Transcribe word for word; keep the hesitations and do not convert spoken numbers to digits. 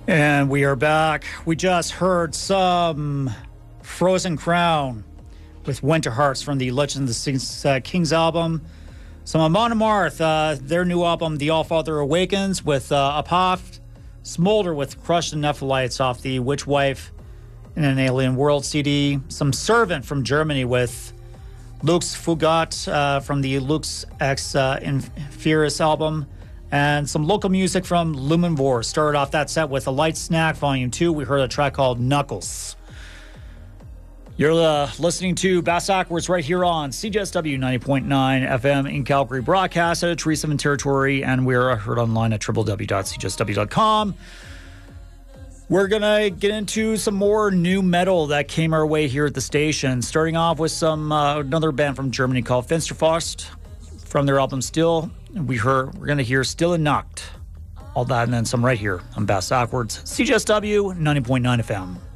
And we are back. We just heard some Frozen Crown with Winter Hearts from the Legend of the Kings album. Some Amon Amarth, uh, their new album, The Allfather Awakens, with uh, Apoth, Smolder with Crushed and Nephilites off the Witch Wife in an Alien World C D. Some Servant from Germany with Lux Fugat uh, from the Lux X uh, Inferius album. And some local music from Lumenvor. Started off that set with A Light Snack, Volume two. We heard a track called Knuckles. You're uh, listening to Bass Backwards right here on C J S W ninety point nine F M in Calgary, broadcast at a Treaty seven territory, and we're heard online at w w w dot c j s w dot com. We're going to get into some more new metal that came our way here at the station, starting off with some uh, another band from Germany called Finsterfrost from their album Still. We heard, we're going to hear Still in Nacht. All that and then some right here on Bass Backwards, C J S W ninety point nine F M.